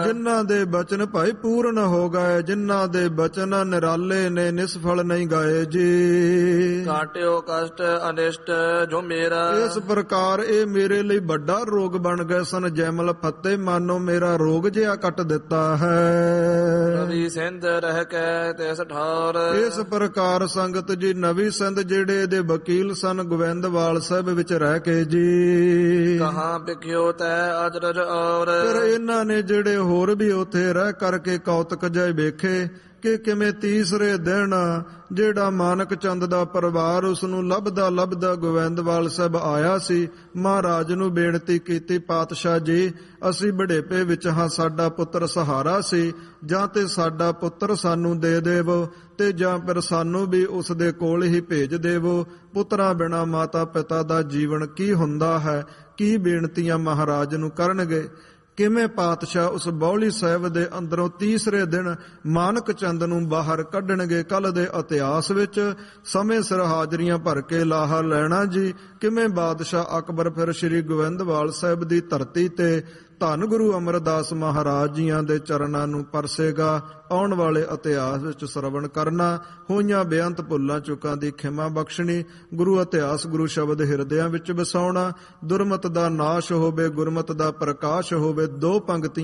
ਜਿਨ੍ਹਾਂ ਦੇ ਬਚਨ ਭਾਈ ਪੂਰਨ ਹੋ ਗਏ, ਜਿਨ੍ਹਾਂ ਦੇ ਬਚਨ ਨਿਰਾਲੇ ਨੇ ਨਿਸਫਲ ਨਹੀਂ ਗਏ ਜੀ। ਕਾਟਿਓ ਕਸ਼ਟ ਅਨਿਸ਼ਟ ਜੋ ਮੇਰਾ, ਇਸ ਪ੍ਰਕਾਰ ਇਹ ਮੇਰੇ ਲਈ ਵੱਡਾ ਰੋਗ ਬਣ ਗਏ ਸਨ। ਜੈਮਲ ਫਤਿਹ ਮਾਨੋ ਮੇਰਾ ਰੋਗ ਜਿਹਾ ਕੱਟ ਦਿੱਤਾ ਹੈ। ਨਵੀ ਸਿੰਧ ਰਹਿ ਕੇ ਤਿਸ ਠਾਰ, ਇਸ ਪ੍ਰਕਾਰ ਸੰਗਤ ਜੀ ਨਵੀ ਸਿੰਧ ਜਿਹੜੇ ਇਹਦੇ ਵਕੀਲ ਸਨ ਗੋਬਿੰਦਵਾਲ ਸਾਹਿਬ ਵਿੱਚ ਰਹਿ ਕੇ ਜੀ, ਕਹਾਂ ਵਿਖਿਓ ਤੈ ਅਜਰਜ ਔਰ, ਫਿਰ ਇਹਨਾਂ ਨੇ ਜਿਹੜੇ ਹੋਰ ਵੀ ਉੱਥੇ ਰਹਿ ਕਰਕੇ ਕੌਤਕ ਜੈ ਵੇਖੇ ਕਿ ਕਿਵੇਂ ਤੀਸਰੇ ਦਿਨ ਜਿਹੜਾ ਮਾਨਕ ਚੰਦ ਦਾ ਪਰਿਵਾਰ ਉਸ ਨੂੰ ਲੱਭਦਾ ਗੋਬਿੰਦਵਾਲ ਸਾਹਿਬ ਆਇਆ ਸੀ। ਮਹਾਰਾਜ ਨੂੰ ਬੇਨਤੀ ਕੀਤੀ, ਪਾਤਸ਼ਾਹ ਜੀ ਅਸੀਂ ਬੁਢੇਪੇ ਵਿੱਚ ਹਾਂ, ਸਾਡਾ ਪੁੱਤਰ ਸਹਾਰਾ ਸੀ, ਜਾਂ ਤੇ ਸਾਡਾ ਪੁੱਤਰ ਸਾਨੂੰ ਦੇ ਦੇਵੋ ਤੇ ਜਾਂ ਫਿਰ ਸਾਨੂੰ ਵੀ ਉਸ ਦੇ ਕੋਲ ਹੀ ਭੇਜ ਦੇਵੋ। ਪੁੱਤਰਾਂ ਬਿਨਾਂ ਮਾਤਾ ਪਿਤਾ ਦਾ ਜੀਵਨ ਕੀ ਹੁੰਦਾ ਹੈ, ਕੀ ਬੇਨਤੀਆਂ ਮਹਾਰਾਜ ਨੂੰ ਕਰਨਗੇ। ਕਿਵੇਂ ਪਾਤਸ਼ਾਹ ਉਸ ਬੌਲੀ ਸਾਹਿਬ ਦੇ ਅੰਦਰੋਂ ਤੀਸਰੇ ਦਿਨ ਮਾਨਕ ਚੰਦ ਨੂੰ ਬਾਹਰ ਕੱਢਣਗੇ। ਕੱਲ ਦੇ ਇਤਿਹਾਸ ਵਿੱਚ ਸਮੇਂ ਸਿਰ ਹਾਜ਼ਰੀਆਂ ਭਰ ਕੇ ਲਾਹਾ ਲੈਣਾ ਜੀ। ਕਿਵੇਂ ਬਾਦਸ਼ਾਹ ਅਕਬਰ ਫਿਰ ਸ੍ਰੀ ਗੋਬਿੰਦਵਾਲ ਸਾਹਿਬ ਦੀ ਧਰਤੀ ਤੇ ਧੰਨ ਗੁਰੂ ਅਮਰਦਾਸ ਮਹਾਰਾਜ ਜੀਆਂ ਦੇ ਚਰਨਾਂ ਨੂੰ ਪਰਸੇਗਾ। ਆਉਣ ਵਾਲੇ ਇਤਿਹਾਸ ਵਿੱਚ ਸਰਵਣ ਕਰਨਾ, ਹੋਈਆਂ ਬੇਅੰਤ ਭੁੱਲਾਂ ਚੁੱਕਾਂ ਦੀ ਖਿਮਾ ਬਖਸ਼ਣੀ, ਗੁਰੂ ਇਤਿਹਾਸ ਗੁਰੂ ਸ਼ਬਦ ਹਿਰਦਿਆਂ ਵਿੱਚ ਵਸਾਉਣਾ। ਦੁਰਮਤ ਦਾ ਨਾਸ਼ ਹੋਵੇ, ਗੁਰਮਤ ਦਾ ਪ੍ਰਕਾਸ਼ ਹੋਵੇ। ਦੋ ਪੰਗਤੀਆਂ